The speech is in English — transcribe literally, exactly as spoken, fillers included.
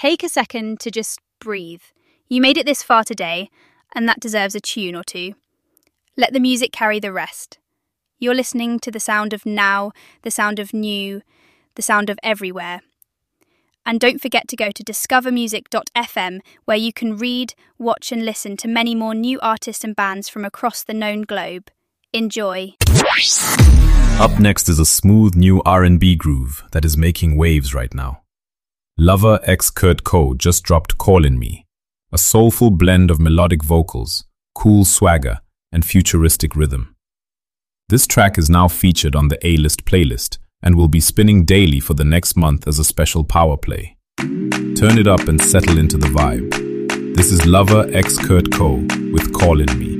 take a second to just breathe. You made it this far today, and that deserves a tune or two. Let the music carry the rest. You're listening to the sound of now, the sound of new, the sound of everywhere. And don't forget to go to discover music dot f m, where you can read, watch and listen to many more new artists and bands from across the known globe. Enjoy. Up next is a smooth new R and B groove that is making waves right now. Lover x Kurt Coe just dropped Callin' Me, a soulful blend of melodic vocals, cool swagger, and futuristic rhythm. This track is now featured on the A-List playlist and will be spinning daily for the next month as a special power play. Turn it up and settle into the vibe. This is Lover x Kurt Coe with Callin' Me.